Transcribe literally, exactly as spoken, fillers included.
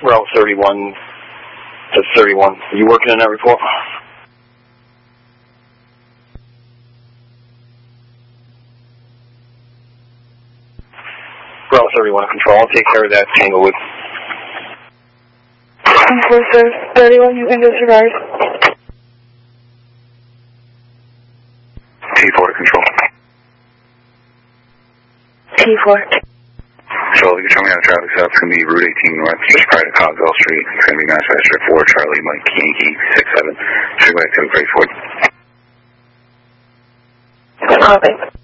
Route thirty-one, that's thirty-one. Are you working on that report? Route thirty-one control, I'll take care of that Tanglewood. Four six thirty-one, you can disregard. T four to control. T four. So if you can tell me how the traffic's up, it's going to be Route eighteen North, just prior to Cogswell Street. It's going to be Master four, Charlie, Mike, Yankee, six seven. Should go back to the Freight Ford. Copy.